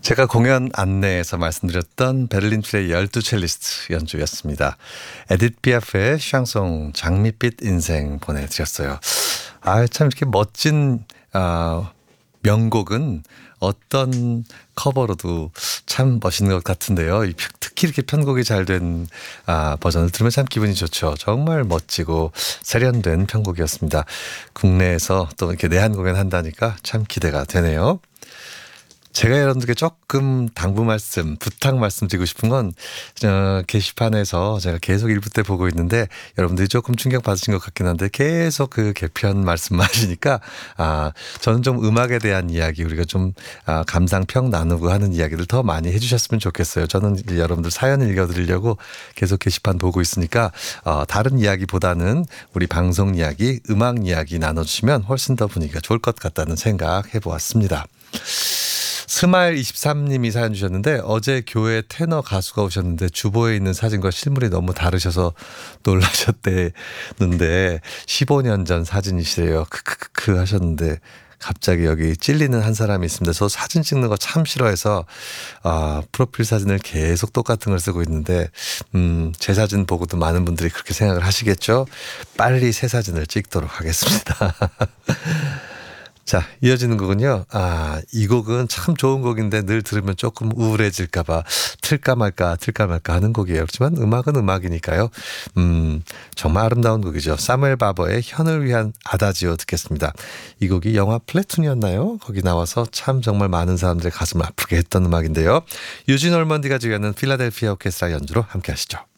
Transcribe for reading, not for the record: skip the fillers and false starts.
제가 공연 안내에서 말씀드렸던 베를린 필의 12 첼리스트 연주였습니다. 에디트 피아프의 샹송 장밋빛 인생 보내드렸어요. 참 이렇게 멋진 명곡은 어떤 커버로도 참 멋있는 것 같은데요. 특히 이렇게 편곡이 잘 된 버전을 들으면 참 기분이 좋죠. 정말 멋지고 세련된 편곡이었습니다. 국내에서 또 이렇게 내한 공연 한다니까 참 기대가 되네요. 제가 여러분들께 조금 당부 말씀, 부탁 말씀드리고 싶은 건 게시판에서 제가 계속 1부 때 보고 있는데 여러분들이 조금 충격 받으신 것 같긴 한데 계속 그 개편 말씀만 하시니까 저는 좀 음악에 대한 이야기 우리가 좀 감상평 나누고 하는 이야기를 더 많이 해주셨으면 좋겠어요. 저는 여러분들 사연 읽어드리려고 계속 게시판 보고 있으니까 다른 이야기보다는 우리 방송 이야기, 음악 이야기 나눠주시면 훨씬 더 분위기가 좋을 것 같다는 생각 해보았습니다. 스마일23님이 사연 주셨는데 어제 교회 테너 가수가 오셨는데 주보에 있는 사진과 실물이 너무 다르셔서 놀라셨대는데 15년 전 사진이시래요. 크크크 하셨는데 갑자기 여기 찔리는 한 사람이 있습니다. 저 사진 찍는 거 참 싫어해서 프로필 사진을 계속 똑같은 걸 쓰고 있는데 제 사진 보고도 많은 분들이 그렇게 생각을 하시겠죠. 빨리 새 사진을 찍도록 하겠습니다. 자, 이어지는 곡은요. 이 곡은 참 좋은 곡인데 늘 들으면 조금 우울해질까봐 틀까 말까 하는 곡이에요. 그렇지만 음악은 음악이니까요. 정말 아름다운 곡이죠. 사무엘 바버의 현을 위한 아다지오 듣겠습니다. 이 곡이 영화 플래툰이었나요? 거기 나와서 참 정말 많은 사람들의 가슴을 아프게 했던 음악인데요. 유진 올먼디가 지휘하는 필라델피아 오케스트라 연주로 함께 하시죠.